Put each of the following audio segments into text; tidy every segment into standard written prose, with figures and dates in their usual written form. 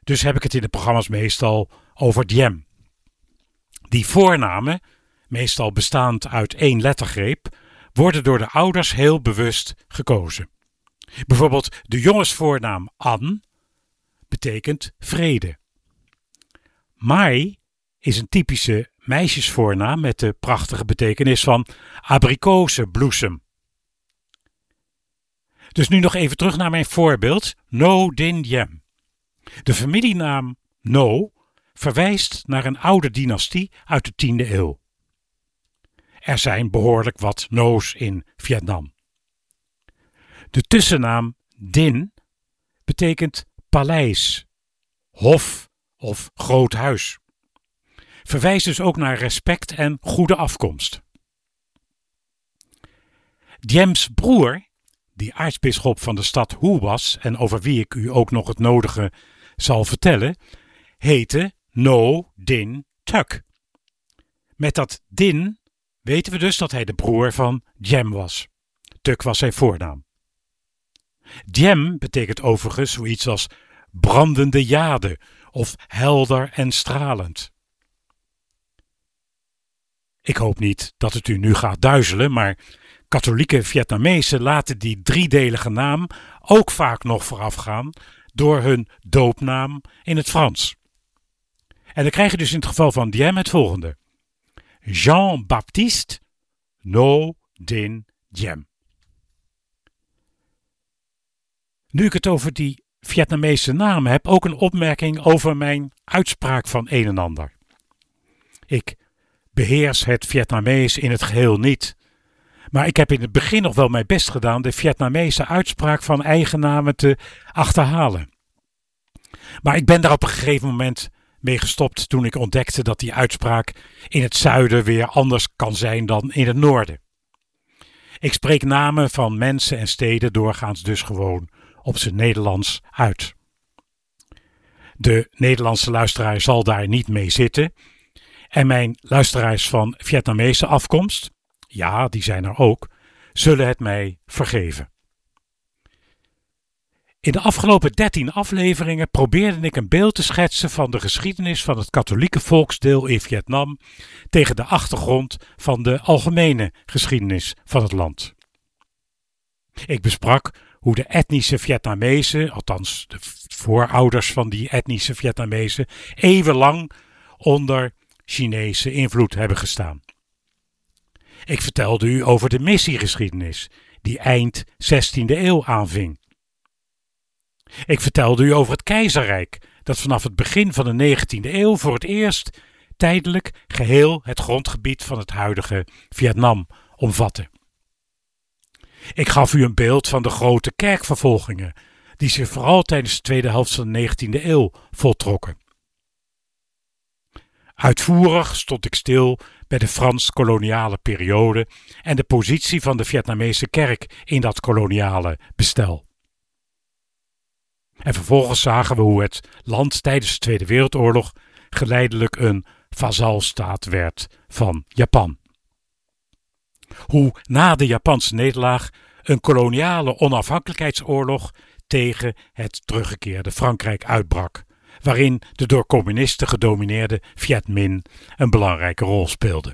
Dus heb ik het in de programma's meestal over Diem. Die voornamen, meestal bestaand uit 1 lettergreep, worden door de ouders heel bewust gekozen. Bijvoorbeeld de jongensvoornaam An betekent vrede. Mai is een typische meisjesvoornaam met de prachtige betekenis van abrikozenbloesem. Dus nu nog even terug naar mijn voorbeeld, No Din Diem. De familienaam No verwijst naar een oude dynastie uit de 10e eeuw. Er zijn behoorlijk wat No's in Vietnam. De tussennaam Din betekent paleis, hof of groot huis. Verwijst dus ook naar respect en goede afkomst. Diem's broer, die aartsbisschop van de stad Hue was en over wie ik u ook nog het nodige zal vertellen, heette No Din Thuc. Met dat Din weten we dus dat hij de broer van Diem was. Thuc was zijn voornaam. Diem betekent overigens zoiets als brandende jade of helder en stralend. Ik hoop niet dat het u nu gaat duizelen, maar katholieke Vietnamezen laten die driedelige naam ook vaak nog voorafgaan door hun doopnaam in het Frans. En dan krijg je dus in het geval van Diem het volgende: Jean-Baptiste No Din Diem. Nu ik het over die Vietnamese namen heb, ook een opmerking over mijn uitspraak van een en ander. Ik beheers het Vietnamees in het geheel niet, maar ik heb in het begin nog wel mijn best gedaan de Vietnamese uitspraak van eigen namen te achterhalen. Maar ik ben daar op een gegeven moment mee gestopt toen ik ontdekte dat die uitspraak in het zuiden weer anders kan zijn dan in het noorden. Ik spreek namen van mensen en steden doorgaans dus gewoon op zijn Nederlands uit. De Nederlandse luisteraar zal daar niet mee zitten en mijn luisteraars van Vietnamese afkomst, ja, die zijn er ook, zullen het mij vergeven. In de afgelopen 13 afleveringen probeerde ik een beeld te schetsen van de geschiedenis van het katholieke volksdeel in Vietnam tegen de achtergrond van de algemene geschiedenis van het land. Ik besprak hoe de etnische Vietnamezen, althans de voorouders van die etnische Vietnamezen, eeuwenlang onder Chinese invloed hebben gestaan. Ik vertelde u over de missiegeschiedenis die eind 16e eeuw aanving. Ik vertelde u over het keizerrijk dat vanaf het begin van de 19e eeuw voor het eerst tijdelijk geheel het grondgebied van het huidige Vietnam omvatte. Ik gaf u een beeld van de grote kerkvervolgingen die zich vooral tijdens de tweede helft van de 19e eeuw voltrokken. Uitvoerig stond ik stil bij de Frans-koloniale periode en de positie van de Vietnamese kerk in dat koloniale bestel. En vervolgens zagen we hoe het land tijdens de Tweede Wereldoorlog geleidelijk een vazalstaat werd van Japan. Hoe na de Japanse nederlaag een koloniale onafhankelijkheidsoorlog tegen het teruggekeerde Frankrijk uitbrak, waarin de door communisten gedomineerde Viet Minh een belangrijke rol speelde.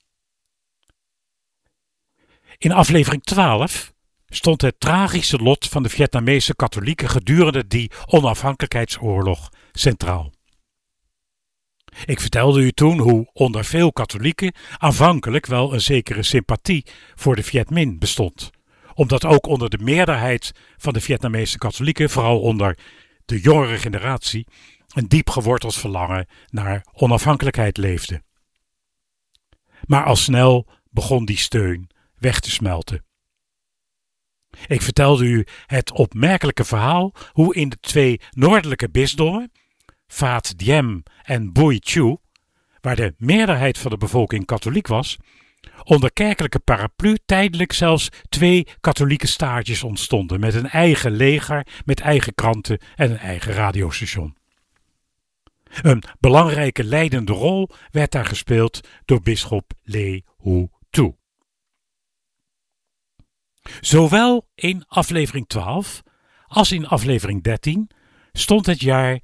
In aflevering 12 stond het tragische lot van de Vietnamese katholieken gedurende die onafhankelijkheidsoorlog centraal. Ik vertelde u toen hoe onder veel katholieken aanvankelijk wel een zekere sympathie voor de Viet Minh bestond, omdat ook onder de meerderheid van de Vietnamese katholieken, vooral onder de jongere generatie, een diep geworteld verlangen naar onafhankelijkheid leefde. Maar al snel begon die steun weg te smelten. Ik vertelde u het opmerkelijke verhaal hoe in de 2 noordelijke bisdommen, Phat Diem en Bui Chu, waar de meerderheid van de bevolking katholiek was, onder kerkelijke paraplu tijdelijk zelfs 2 katholieke staatjes ontstonden met een eigen leger, met eigen kranten en een eigen radiostation. Een belangrijke leidende rol werd daar gespeeld door bisschop Le Hu Tu. Zowel in aflevering 12 als in aflevering 13 stond het jaar